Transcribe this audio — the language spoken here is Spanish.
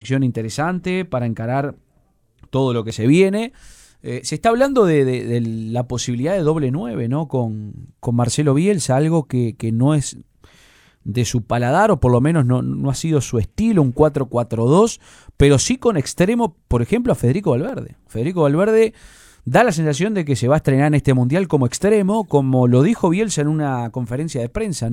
selección interesante para encarar todo lo que se viene. Se está hablando de la posibilidad de doble 9, ¿no? Con Marcelo Bielsa, algo que no es de su paladar, o por lo menos no ha sido su estilo, un 4-4-2, pero sí con extremo, por ejemplo, a Federico Valverde. Federico Valverde da la sensación de que se va a estrenar en este Mundial como extremo, como lo dijo Bielsa en una conferencia de prensa, ¿no?